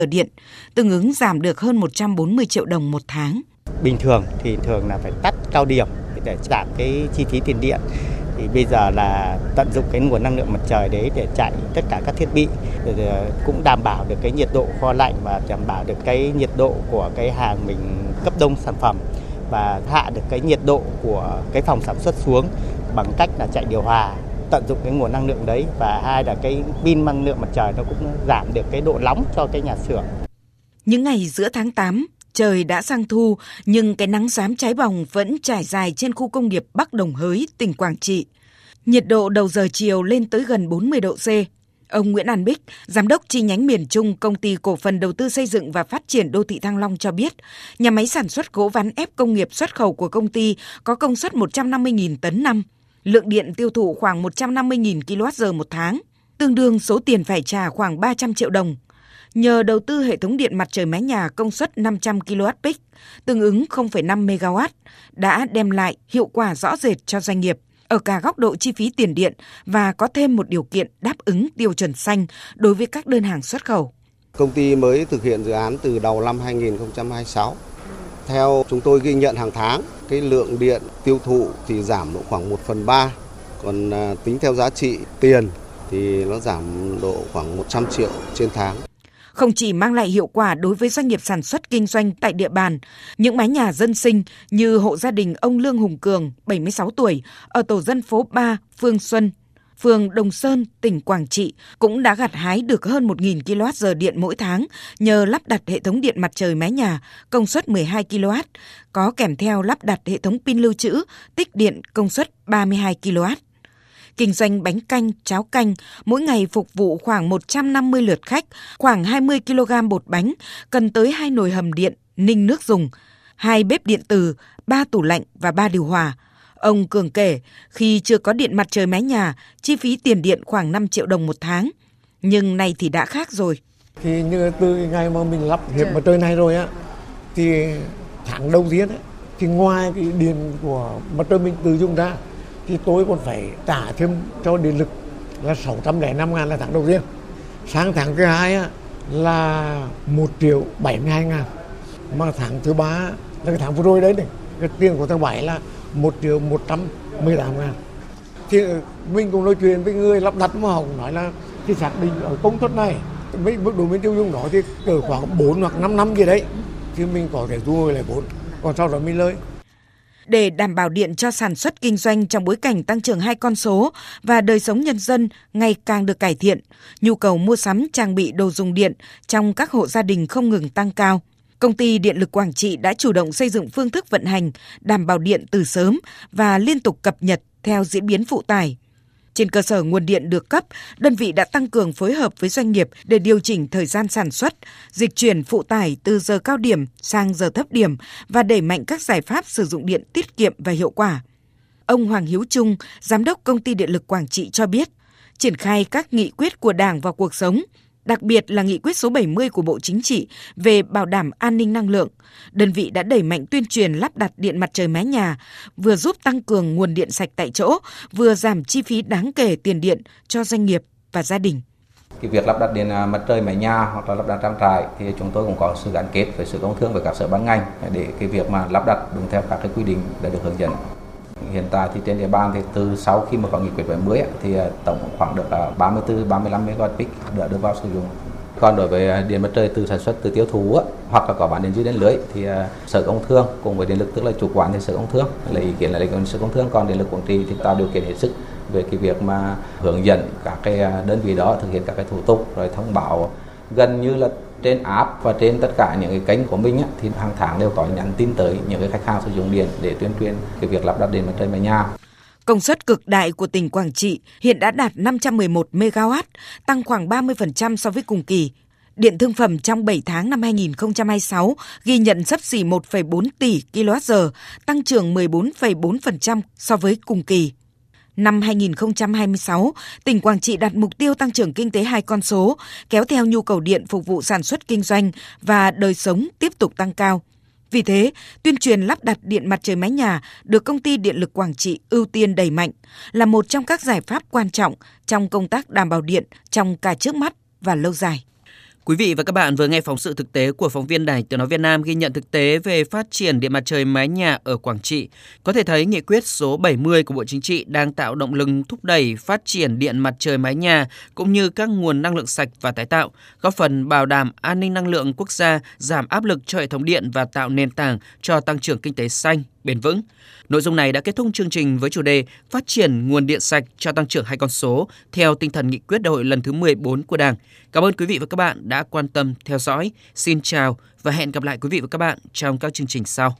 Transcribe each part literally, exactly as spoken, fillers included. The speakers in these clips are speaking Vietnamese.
điện, tương ứng giảm được hơn một trăm bốn mươi triệu đồng một tháng. Bình thường thì thường là phải tắt cao điểm để giảm cái chi phí tiền điện. Thì bây giờ là tận dụng cái nguồn năng lượng mặt trời đấy để chạy tất cả các thiết bị, cũng đảm bảo được cái nhiệt độ kho lạnh và đảm bảo được cái nhiệt độ của cái hàng mình cấp đông sản phẩm và hạ được cái nhiệt độ của cái phòng sản xuất xuống bằng cách là chạy điều hòa, tận dụng cái nguồn năng lượng đấy, và hai là cái pin năng lượng mặt trời nó cũng giảm được cái độ nóng cho cái nhà xưởng. Những ngày giữa tháng tám, trời đã sang thu nhưng cái nắng rám cháy bỏng vẫn trải dài trên khu công nghiệp Bắc Đồng Hới, tỉnh Quảng Trị. Nhiệt độ đầu giờ chiều lên tới gần bốn mươi độ C. Ông Nguyễn An Bích, Giám đốc chi nhánh miền Trung Công ty Cổ phần Đầu tư Xây dựng và Phát triển Đô thị Thăng Long cho biết, nhà máy sản xuất gỗ ván ép công nghiệp xuất khẩu của công ty có công suất một trăm năm mươi nghìn tấn năm, lượng điện tiêu thụ khoảng một trăm năm mươi nghìn ki lô oát giờ một tháng, tương đương số tiền phải trả khoảng ba trăm triệu đồng. Nhờ đầu tư hệ thống điện mặt trời mái nhà công suất năm trăm ki lô oát peak, tương ứng không phẩy năm mê ga oát, đã đem lại hiệu quả rõ rệt cho doanh nghiệp ở cả góc độ chi phí tiền điện và có thêm một điều kiện đáp ứng tiêu chuẩn xanh đối với các đơn hàng xuất khẩu. Công ty mới thực hiện dự án từ đầu năm hai nghìn không trăm hai mươi sáu. Theo chúng tôi ghi nhận hàng tháng, cái lượng điện tiêu thụ thì giảm độ khoảng một phần ba, còn tính theo giá trị tiền thì nó giảm độ khoảng một trăm triệu trên tháng. Không chỉ mang lại hiệu quả đối với doanh nghiệp sản xuất kinh doanh tại địa bàn, những mái nhà dân sinh như hộ gia đình ông Lương Hùng Cường, bảy mươi sáu tuổi, ở tổ dân phố ba, Phương Xuân, phường Đồng Sơn, tỉnh Quảng Trị cũng đã gặt hái được hơn một nghìn ki lô oát giờ điện mỗi tháng nhờ lắp đặt hệ thống điện mặt trời mái nhà công suất mười hai ki lô oát, có kèm theo lắp đặt hệ thống pin lưu trữ tích điện công suất ba mươi hai ki lô oát. Kinh doanh bánh canh, cháo canh, mỗi ngày phục vụ khoảng một trăm năm mươi lượt khách, khoảng hai mươi ki lô gam bột bánh, cần tới hai nồi hầm điện, ninh nước dùng, hai bếp điện từ, ba tủ lạnh và ba điều hòa. Ông Cường kể, khi chưa có điện mặt trời mái nhà, chi phí tiền điện khoảng năm triệu đồng một tháng. Nhưng nay thì đã khác rồi. Thì như từ ngày mà mình lắp điện mặt trời này rồi á, thì tháng đầu tiên á, thì ngoài cái điện của mặt trời mình tự dùng ra, thì tôi còn phải trả thêm cho điện lực là sáu trăm lẻ năm ngàn là tháng đầu tiên. Sang tháng thứ hai á, là một triệu bảy mươi hai ngàn. Mà tháng thứ ba là cái tháng vừa rồi đấy, này, cái tiền của tháng bảy là một triệu một trăm mười tám ngàn. Thì mình cũng nói chuyện với người lắp đặt mà họ cũng nói là thì xác định ở công suất này, với mức độ mình tiêu dùng đó thì cỡ khoảng bốn hoặc năm năm gì đấy, thì mình có thể thu hồi lại vốn, còn sau đó mình lời. Để đảm bảo điện cho sản xuất kinh doanh trong bối cảnh tăng trưởng hai con số và đời sống nhân dân ngày càng được cải thiện, nhu cầu mua sắm trang bị đồ dùng điện trong các hộ gia đình không ngừng tăng cao. Công ty Điện lực Quảng Trị đã chủ động xây dựng phương thức vận hành, đảm bảo điện từ sớm và liên tục cập nhật theo diễn biến phụ tải. Trên cơ sở nguồn điện được cấp, đơn vị đã tăng cường phối hợp với doanh nghiệp để điều chỉnh thời gian sản xuất, dịch chuyển phụ tải từ giờ cao điểm sang giờ thấp điểm và đẩy mạnh các giải pháp sử dụng điện tiết kiệm và hiệu quả. Ông Hoàng Hiếu Trung, Giám đốc Công ty Điện lực Quảng Trị cho biết, triển khai các nghị quyết của Đảng vào cuộc sống, đặc biệt là nghị quyết số bảy mươi của Bộ Chính trị về bảo đảm an ninh năng lượng, đơn vị đã đẩy mạnh tuyên truyền lắp đặt điện mặt trời mái nhà, vừa giúp tăng cường nguồn điện sạch tại chỗ, vừa giảm chi phí đáng kể tiền điện cho doanh nghiệp và gia đình. Cái việc lắp đặt điện mặt trời mái nhà hoặc là lắp đặt trang trại thì chúng tôi cũng có sự gắn kết với sự công thương với các sở ban ngành để cái việc mà lắp đặt đúng theo các cái quy định đã được hướng dẫn. Hiện tại thì trên địa bàn thì từ sau khi mà có nghị quyết bảy mươi thì tổng khoảng được ba mươi tư đến ba mươi lăm mê ga oát peak đã đưa vào sử dụng. Còn đối với điện mặt trời từ sản xuất từ tiêu thụ hoặc là có bán điện dưới đến lưới thì Sở Công Thương cùng với Điện lực, tức là chủ quản thì Sở Công Thương lấy ý kiến là lấy ý kiến Sở Công Thương, còn Điện lực Quảng Trị thì tạo điều kiện hết sức về cái việc mà hướng dẫn các cái đơn vị đó thực hiện các cái thủ tục rồi thông báo gần như là trên app và trên tất cả những cái kênh của mình thì hàng tháng đều có nhắn tin tới những cái khách hàng sử dụng điện để tuyên truyền cái việc lắp đặt điện mặt trời mái nhà. Công suất cực đại của tỉnh Quảng Trị hiện đã đạt năm trăm mười một mê ga oát, tăng khoảng ba mươi phần trăm so với cùng kỳ. Điện thương phẩm trong bảy tháng năm hai nghìn không trăm hai mươi sáu ghi nhận xấp xỉ một phẩy bốn tỷ ki lô oát giờ, tăng trưởng mười bốn phẩy bốn phần trăm so với cùng kỳ. Năm hai nghìn không trăm hai mươi sáu, tỉnh Quảng Trị đặt mục tiêu tăng trưởng kinh tế hai con số, kéo theo nhu cầu điện phục vụ sản xuất kinh doanh và đời sống tiếp tục tăng cao. Vì thế, tuyên truyền lắp đặt điện mặt trời mái nhà được Công ty Điện lực Quảng Trị ưu tiên đẩy mạnh là một trong các giải pháp quan trọng trong công tác đảm bảo điện trong cả trước mắt và lâu dài. Quý vị và các bạn vừa nghe phóng sự thực tế của phóng viên Đài Tiếng nói Việt Nam ghi nhận thực tế về phát triển điện mặt trời mái nhà ở Quảng Trị. Có thể thấy nghị quyết số bảy mươi của Bộ Chính trị đang tạo động lực thúc đẩy phát triển điện mặt trời mái nhà cũng như các nguồn năng lượng sạch và tái tạo, góp phần bảo đảm an ninh năng lượng quốc gia, giảm áp lực cho hệ thống điện và tạo nền tảng cho tăng trưởng kinh tế xanh, bền vững. Nội dung này đã kết thúc chương trình với chủ đề Phát triển nguồn điện sạch cho tăng trưởng hai con số theo tinh thần nghị quyết đại hội lần thứ mười bốn của Đảng. Cảm ơn quý vị và các bạn đã quan tâm theo dõi. Xin chào và hẹn gặp lại quý vị và các bạn trong các chương trình sau.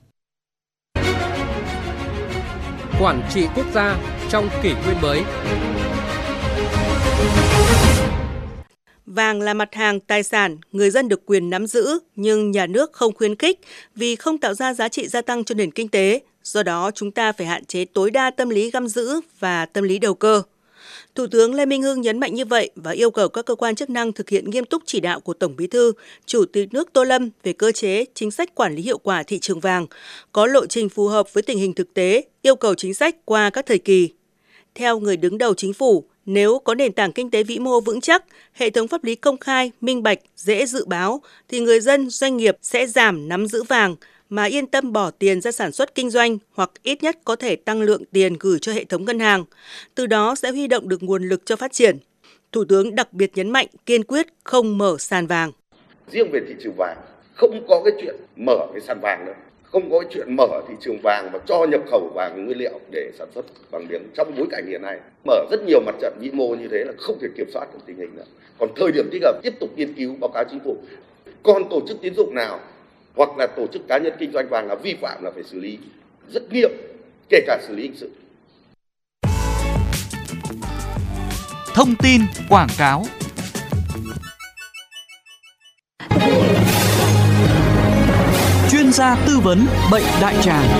Quản trị quốc gia trong kỷ nguyên mới. Vàng là mặt hàng tài sản, người dân được quyền nắm giữ, nhưng nhà nước không khuyến khích vì không tạo ra giá trị gia tăng cho nền kinh tế. Do đó, chúng ta phải hạn chế tối đa tâm lý găm giữ và tâm lý đầu cơ. Thủ tướng Lê Minh Hưng nhấn mạnh như vậy và yêu cầu các cơ quan chức năng thực hiện nghiêm túc chỉ đạo của Tổng Bí thư, Chủ tịch nước Tô Lâm về cơ chế, chính sách quản lý hiệu quả thị trường vàng, có lộ trình phù hợp với tình hình thực tế, yêu cầu chính sách qua các thời kỳ. Theo người đứng đầu chính phủ, nếu có nền tảng kinh tế vĩ mô vững chắc, hệ thống pháp lý công khai, minh bạch, dễ dự báo, thì người dân, doanh nghiệp sẽ giảm nắm giữ vàng, mà yên tâm bỏ tiền ra sản xuất kinh doanh hoặc ít nhất có thể tăng lượng tiền gửi cho hệ thống ngân hàng. Từ đó sẽ huy động được nguồn lực cho phát triển. Thủ tướng đặc biệt nhấn mạnh kiên quyết không mở sàn vàng. Riêng về thị trường vàng, không có cái chuyện mở cái sàn vàng nữa. Không có cái chuyện mở thị trường vàng và cho nhập khẩu vàng nguyên liệu để sản xuất vàng miếng trong bối cảnh hiện nay. Mở rất nhiều mặt trận vĩ mô như thế là không thể kiểm soát được tình hình nữa. Còn thời điểm thích hợp tiếp tục nghiên cứu báo cáo chính phủ. Còn tổ chức tín dụng nào hoặc là tổ chức cá nhân kinh doanh vàng là vi phạm là phải xử lý rất nghiêm, kể cả xử lý hình sự. Thông tin quảng cáo. Chuyên gia tư vấn bệnh đại tràng.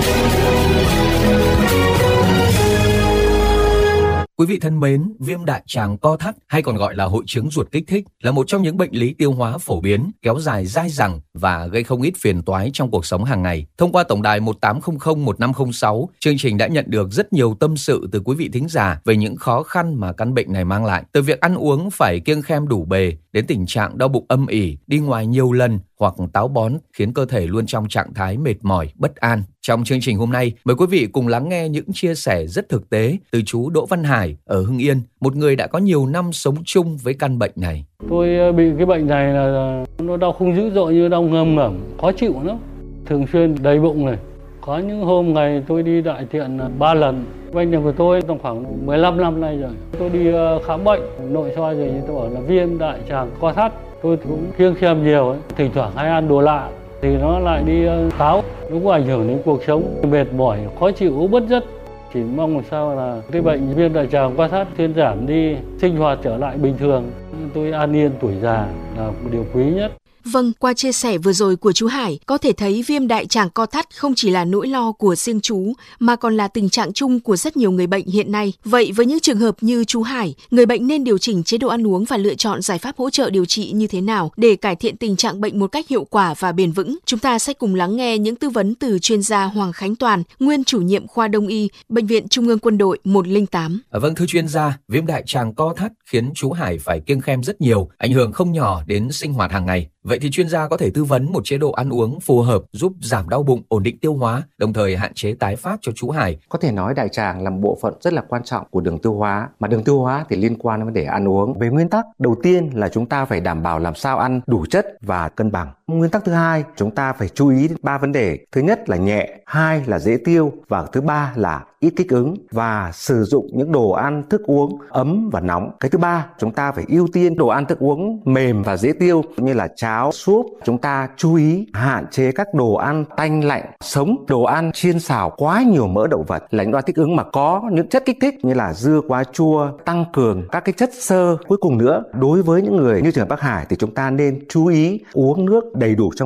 Quý vị thân mến, viêm đại tràng co thắt hay còn gọi là hội chứng ruột kích thích là một trong những bệnh lý tiêu hóa phổ biến, kéo dài dai dẳng và gây không ít phiền toái trong cuộc sống hàng ngày. Thông qua tổng đài một tám không không một năm không sáu, chương trình đã nhận được rất nhiều tâm sự từ quý vị thính giả về những khó khăn mà căn bệnh này mang lại. Từ việc ăn uống phải kiêng khem đủ bề đến tình trạng đau bụng âm ỉ, đi ngoài nhiều lần hoặc táo bón khiến cơ thể luôn trong trạng thái mệt mỏi, bất an. Trong chương trình hôm nay, mời quý vị cùng lắng nghe những chia sẻ rất thực tế từ chú Đỗ Văn Hải ở Hưng Yên, một người đã có nhiều năm sống chung với căn bệnh này. Tôi bị cái bệnh này là nó đau không dữ dội như đau ngầm ngầm, khó chịu lắm, thường xuyên đầy bụng này. Có những hôm ngày tôi đi đại tiện ba lần. Bệnh này của tôi trong khoảng mười lăm năm nay rồi. Tôi đi khám bệnh, nội soi rồi tôi bảo là viêm đại tràng co thắt. Tôi cũng kiêng khem nhiều ấy. Thỉnh thoảng hay ăn đồ lạ thì nó lại đi táo. Nó cũng ảnh hưởng đến cuộc sống, mệt mỏi, khó chịu, bất giấc. Chỉ mong làm sao là cái bệnh viêm đại tràng co thắt thuyên giảm đi, sinh hoạt trở lại bình thường. Tôi an yên tuổi già là một điều quý nhất. Vâng, qua chia sẻ vừa rồi của chú Hải, có thể thấy viêm đại tràng co thắt không chỉ là nỗi lo của riêng chú, mà còn là tình trạng chung của rất nhiều người bệnh hiện nay. Vậy với những trường hợp như chú Hải, người bệnh nên điều chỉnh chế độ ăn uống và lựa chọn giải pháp hỗ trợ điều trị như thế nào để cải thiện tình trạng bệnh một cách hiệu quả và bền vững? Chúng ta sẽ cùng lắng nghe những tư vấn từ chuyên gia Hoàng Khánh Toàn, nguyên chủ nhiệm khoa Đông y, Bệnh viện Trung ương Quân đội một không tám. Vâng, thưa chuyên gia, viêm đại tràng co thắt khiến chú Hải phải kiêng khem rất nhiều, ảnh hưởng không nhỏ đến sinh hoạt hàng ngày. Vậy thì chuyên gia có thể tư vấn một chế độ ăn uống phù hợp giúp giảm đau bụng, ổn định tiêu hóa, đồng thời hạn chế tái phát cho chú Hải. Có thể nói đại tràng là một bộ phận rất là quan trọng của đường tiêu hóa, mà đường tiêu hóa thì liên quan đến vấn đề ăn uống. Về nguyên tắc, đầu tiên là chúng ta phải đảm bảo làm sao ăn đủ chất và cân bằng. Nguyên tắc thứ hai, chúng ta phải chú ý đến ba vấn đề. Thứ nhất là nhẹ, hai là dễ tiêu và thứ ba là ít kích ứng và sử dụng những đồ ăn, thức uống ấm và nóng. Cái thứ ba, chúng ta phải ưu tiên đồ ăn, thức uống mềm và dễ tiêu như là cháo, súp. Chúng ta chú ý hạn chế các đồ ăn tanh lạnh, sống, đồ ăn chiên xào quá nhiều mỡ động vật là những đồ ăn thích ứng mà có những chất kích thích như là dưa quá chua, tăng cường các cái chất xơ. Cuối cùng nữa, đối với những người như trường Bắc Hải thì chúng ta nên chú ý uống nước đầy đủ trong ngày.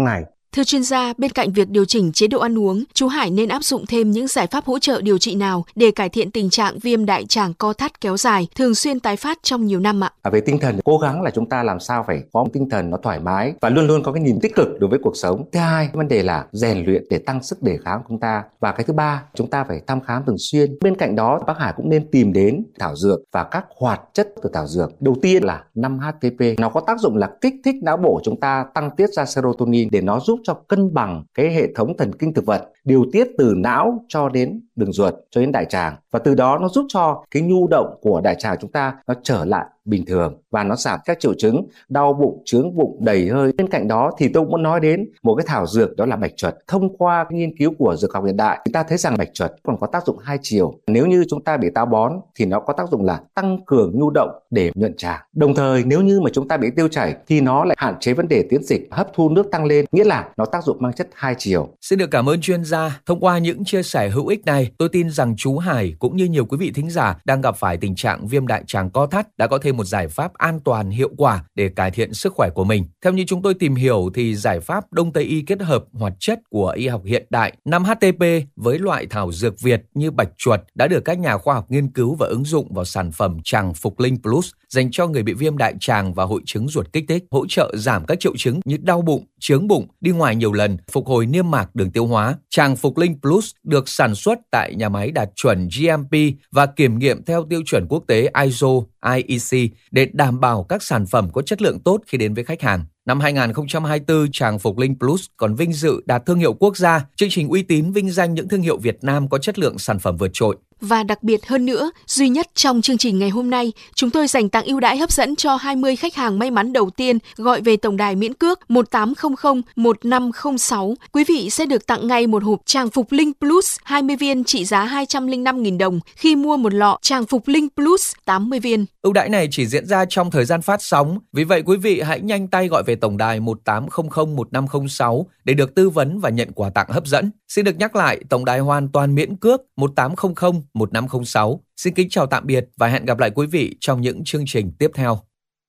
Thưa chuyên gia, bên cạnh việc điều chỉnh chế độ ăn uống, chú Hải nên áp dụng thêm những giải pháp hỗ trợ điều trị nào để cải thiện tình trạng viêm đại tràng co thắt kéo dài, thường xuyên tái phát trong nhiều năm ạ? Về tinh thần, cố gắng là chúng ta làm sao phải có một tinh thần nó thoải mái và luôn luôn có cái nhìn tích cực đối với cuộc sống. Thứ hai, vấn đề là rèn luyện để tăng sức đề kháng của chúng ta. Và cái thứ ba, chúng ta phải thăm khám thường xuyên. Bên cạnh đó, bác Hải cũng nên tìm đến thảo dược và các hoạt chất từ thảo dược. Đầu tiên là năm H T P, nó có tác dụng là kích thích não bộ chúng ta tăng tiết ra serotonin để nó giúp cho cân bằng cái hệ thống thần kinh thực vật, điều tiết từ não cho đến đường ruột cho đến đại tràng, và từ đó nó giúp cho cái nhu động của đại tràng chúng ta nó trở lại bình thường và nó giảm các triệu chứng đau bụng, chướng bụng, đầy hơi. Bên cạnh đó thì tôi cũng muốn nói đến một cái thảo dược, đó là bạch chuột. Thông qua cái nghiên cứu của dược học hiện đại, chúng ta thấy rằng bạch chuột còn có tác dụng hai chiều. Nếu như chúng ta bị táo bón thì nó có tác dụng là tăng cường nhu động để nhuận tràng. Đồng thời nếu như mà chúng ta bị tiêu chảy thì nó lại hạn chế vấn đề tiến dịch, hấp thu nước tăng lên, nghĩa là nó tác dụng mang chất hai chiều. Xin được cảm ơn chuyên gia. Thông qua những chia sẻ hữu ích này, tôi tin rằng chú Hải cũng như nhiều quý vị thính giả đang gặp phải tình trạng viêm đại tràng co thắt đã có thêm một giải pháp an toàn hiệu quả để cải thiện sức khỏe của mình. Theo như chúng tôi tìm hiểu thì giải pháp Đông Tây y kết hợp hoạt chất của y học hiện đại năm H T P với loại thảo dược Việt như bạch chuột đã được các nhà khoa học nghiên cứu và ứng dụng vào sản phẩm Tràng Phục Linh Plus dành cho người bị viêm đại tràng và hội chứng ruột kích thích, hỗ trợ giảm các triệu chứng như đau bụng, chướng bụng, đi ngoài nhiều lần, phục hồi niêm mạc đường tiêu hóa. Tràng Phục Linh Plus được sản xuất tại nhà máy đạt chuẩn G M P và kiểm nghiệm theo tiêu chuẩn quốc tế I S O, I E C để đảm bảo các sản phẩm có chất lượng tốt khi đến với khách hàng. Năm hai không hai tư, Tràng Phục Linh Plus còn vinh dự đạt thương hiệu quốc gia, chương trình uy tín vinh danh những thương hiệu Việt Nam có chất lượng sản phẩm vượt trội. Và đặc biệt hơn nữa, duy nhất trong chương trình ngày hôm nay, chúng tôi dành tặng ưu đãi hấp dẫn cho hai mươi khách hàng may mắn đầu tiên gọi về tổng đài miễn cước một tám không không một năm không sáu. Quý vị sẽ được tặng ngay một hộp Tràng Phục Linh Plus hai mươi viên trị giá hai trăm lẻ năm nghìn đồng khi mua một lọ Tràng Phục Linh Plus tám mươi viên. Ưu đãi này chỉ diễn ra trong thời gian phát sóng, vì vậy quý vị hãy nhanh tay gọi về tổng đài một tám không không một năm không sáu để được tư vấn và nhận quà tặng hấp dẫn. Xin được nhắc lại, tổng đài hoàn toàn miễn cước một tám không không một năm không sáu. Xin kính chào tạm biệt và hẹn gặp lại quý vị trong những chương trình tiếp theo.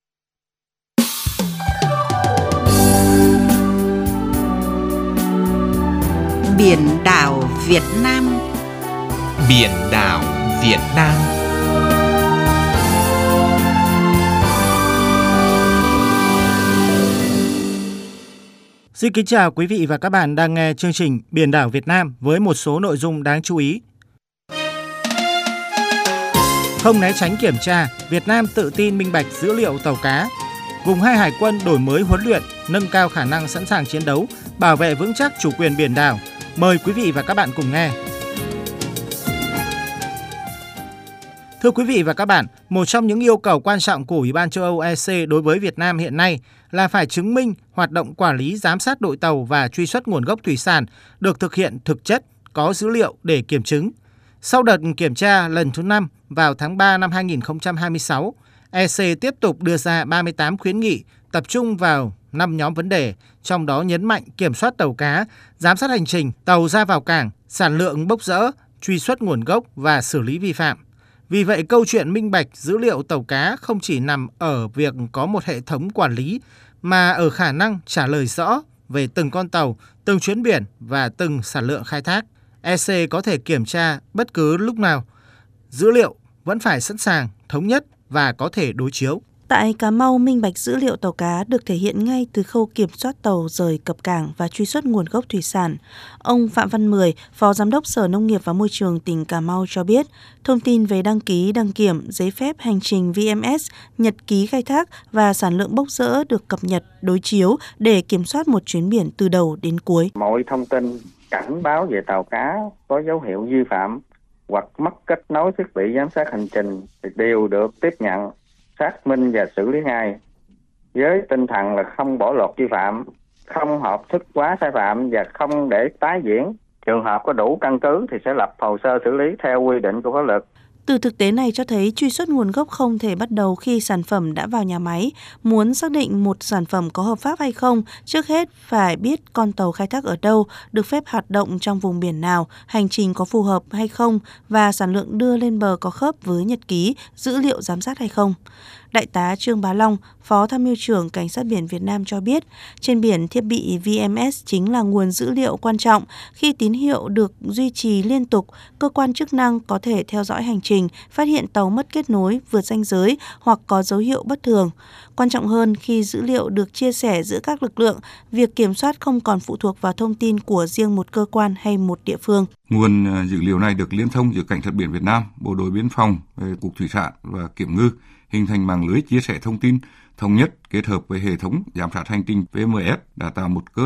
Biển đảo Việt Nam. Biển đảo Việt Nam. Xin kính chào quý vị và các bạn đang nghe chương trình Biển đảo Việt Nam với một số nội dung đáng chú ý. Không né tránh kiểm tra, Việt Nam tự tin minh bạch dữ liệu tàu cá. Vùng hai Hải quân đổi mới huấn luyện, nâng cao khả năng sẵn sàng chiến đấu, bảo vệ vững chắc chủ quyền biển đảo. Mời quý vị và các bạn cùng nghe. Thưa quý vị và các bạn, một trong những yêu cầu quan trọng của Ủy ban châu Âu E C đối với Việt Nam hiện nay là phải chứng minh hoạt động quản lý giám sát đội tàu và truy xuất nguồn gốc thủy sản được thực hiện thực chất, có dữ liệu để kiểm chứng. Sau đợt kiểm tra lần thứ năm vào tháng ba năm hai nghìn không trăm hai mươi sáu, E C tiếp tục đưa ra ba mươi tám khuyến nghị tập trung vào năm nhóm vấn đề, trong đó nhấn mạnh kiểm soát tàu cá, giám sát hành trình, tàu ra vào cảng, sản lượng bốc rỡ, truy xuất nguồn gốc và xử lý vi phạm. Vì vậy, câu chuyện minh bạch dữ liệu tàu cá không chỉ nằm ở việc có một hệ thống quản lý, mà ở khả năng trả lời rõ về từng con tàu, từng chuyến biển và từng sản lượng khai thác. E C có thể kiểm tra bất cứ lúc nào. Dữ liệu vẫn phải sẵn sàng, thống nhất và có thể đối chiếu. Tại Cà Mau, minh bạch dữ liệu tàu cá được thể hiện ngay từ khâu kiểm soát tàu rời cập cảng và truy xuất nguồn gốc thủy sản. Ông Phạm Văn Mười, Phó Giám đốc Sở Nông nghiệp và Môi trường tỉnh Cà Mau cho biết, thông tin về đăng ký, đăng kiểm, giấy phép hành trình V M S, nhật ký khai thác và sản lượng bốc rỡ được cập nhật, đối chiếu để kiểm soát một chuyến biển từ đầu đến cuối. Mọi thông tin cảnh báo về tàu cá có dấu hiệu vi phạm hoặc mất kết nối thiết bị giám sát hành trình thì đều được tiếp nhận, xác minh và xử lý ngay, với tinh thần là không bỏ lọt vi phạm, không hợp thức hóa sai phạm và không để tái diễn. Trường hợp có đủ căn cứ thì sẽ lập hồ sơ xử lý theo quy định của pháp luật. Từ thực tế này cho thấy truy xuất nguồn gốc không thể bắt đầu khi sản phẩm đã vào nhà máy. Muốn xác định một sản phẩm có hợp pháp hay không, trước hết phải biết con tàu khai thác ở đâu, được phép hoạt động trong vùng biển nào, hành trình có phù hợp hay không và sản lượng đưa lên bờ có khớp với nhật ký, dữ liệu giám sát hay không. Đại tá Trương Bá Long, Phó Tham mưu trưởng Cảnh sát biển Việt Nam cho biết, trên biển thiết bị vê em ét chính là nguồn dữ liệu quan trọng. Khi tín hiệu được duy trì liên tục, cơ quan chức năng có thể theo dõi hành trình, phát hiện tàu mất kết nối, vượt ranh giới hoặc có dấu hiệu bất thường. Quan trọng hơn, khi dữ liệu được chia sẻ giữa các lực lượng, việc kiểm soát không còn phụ thuộc vào thông tin của riêng một cơ quan hay một địa phương. Nguồn dữ liệu này được liên thông giữa Cảnh sát biển Việt Nam, Bộ đội Biên phòng, Cục Thủy sản và Kiểm ngư, hình thành mạng lưới chia sẻ thông tin thống nhất kết hợp với hệ thống giám sát hành trình vê em ét đã tạo một cơ